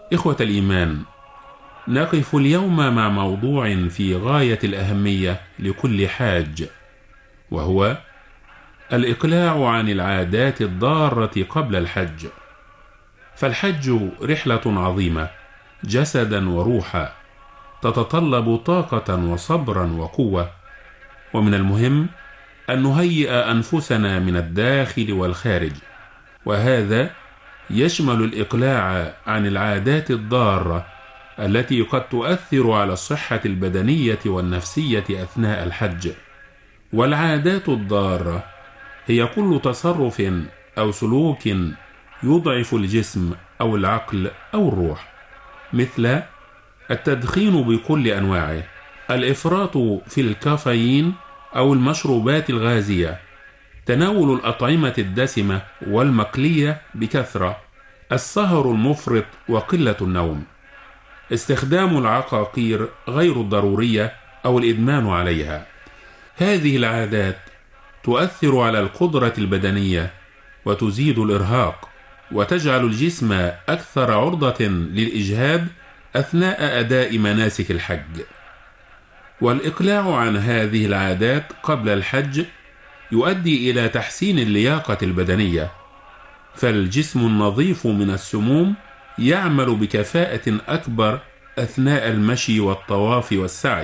إخوة الإيمان، نقف اليوم مع موضوع في غاية الأهمية لكل حاج، وهو الإقلاع عن العادات الضارة قبل الحج. فالحج رحلة عظيمة جسدا وروحا، تتطلب طاقة وصبرا وقوة، ومن المهم أن نهيئ أنفسنا من الداخل والخارج، وهذا يشمل الإقلاع عن العادات الضارة التي قد تؤثر على الصحة البدنية والنفسية أثناء الحج. والعادات الضارة هي كل تصرف أو سلوك يضعف الجسم أو العقل أو الروح، مثل التدخين بكل أنواعه، الإفراط في الكافيين أو المشروبات الغازية، تناول الأطعمة الدسمة والمقلية بكثرة، السهر المفرط وقلة النوم، استخدام العقاقير غير الضرورية أو الإدمان عليها. هذه العادات تؤثر على القدرة البدنية وتزيد الإرهاق، وتجعل الجسم أكثر عرضة للإجهاد أثناء أداء مناسك الحج. والإقلاع عن هذه العادات قبل الحج يؤدي إلى تحسين اللياقة البدنية، فالجسم النظيف من السموم يعمل بكفاءة أكبر أثناء المشي والطواف والسعي،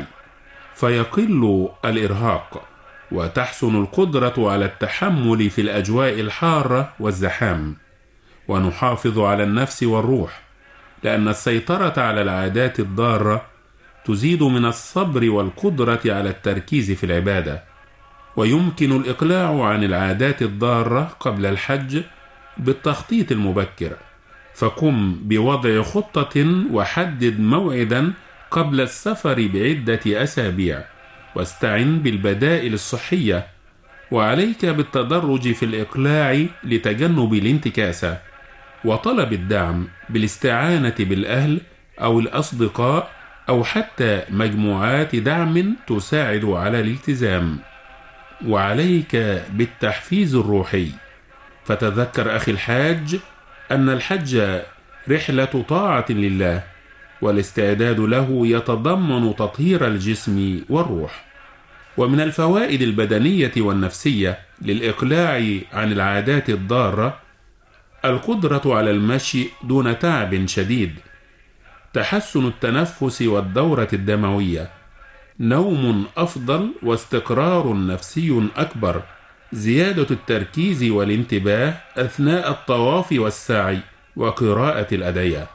فيقل الإرهاق، وتحسن القدرة على التحمل في الأجواء الحارة والزحام، ونحافظ على النفس والروح، لأن السيطرة على العادات الضارة تزيد من الصبر والقدرة على التركيز في العبادة. ويمكن الإقلاع عن العادات الضارة قبل الحج بالتخطيط المبكر، فقم بوضع خطة وحدد موعدا قبل السفر بعدة أسابيع، واستعن بالبدائل الصحية، وعليك بالتدرج في الإقلاع لتجنب الانتكاسة، وطلب الدعم بالاستعانة بالأهل أو الأصدقاء أو حتى مجموعات دعم تساعد على الالتزام. وعليك بالتحفيز الروحي، فتذكر أخي الحاج أن الحج رحلة طاعة لله، والاستعداد له يتضمن تطهير الجسم والروح. ومن الفوائد البدنية والنفسية للإقلاع عن العادات الضارة القدرة على المشي دون تعب شديد، تحسن التنفس والدورة الدموية، نوم أفضل واستقرار نفسي أكبر، زيادة التركيز والانتباه أثناء الطواف والسعي وقراءة الأدعية.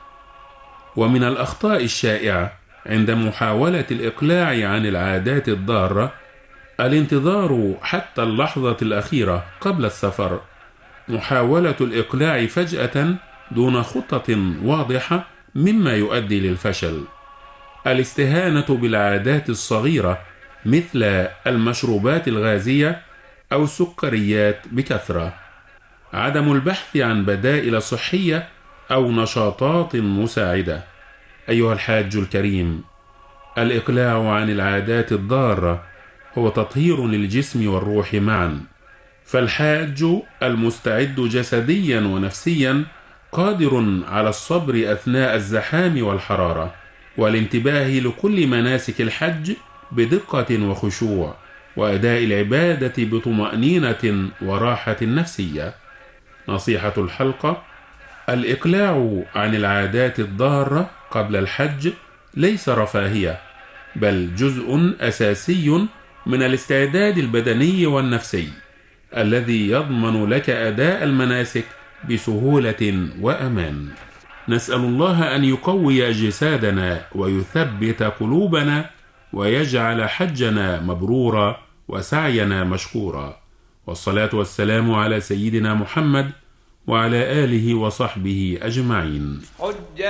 ومن الأخطاء الشائعة عند محاولة الإقلاع عن العادات الضارة الانتظار حتى اللحظة الأخيرة قبل السفر، محاولة الإقلاع فجأة دون خطة واضحة مما يؤدي للفشل، الاستهانة بالعادات الصغيرة مثل المشروبات الغازية أو السكريات بكثرة، عدم البحث عن بدائل صحية أو نشاطات مساعدة. أيها الحاج الكريم، الإقلاع عن العادات الضارة هو تطهير للجسم والروح معا، فالحاج المستعد جسديا ونفسيا قادر على الصبر أثناء الزحام والحرارة، والانتباه لكل مناسك الحج بدقة وخشوع، وأداء العبادة بطمأنينة وراحة نفسية. نصيحة الحلقة: الإقلاع عن العادات الضارة قبل الحج ليس رفاهية، بل جزء أساسي من الاستعداد البدني والنفسي الذي يضمن لك أداء المناسك بسهولة وأمان. نسأل الله أن يقوي أجسادنا ويثبت قلوبنا، ويجعل حجنا مبرورا وسعينا مشكورا، والصلاة والسلام على سيدنا محمد وعلى آله وصحبه أجمعين.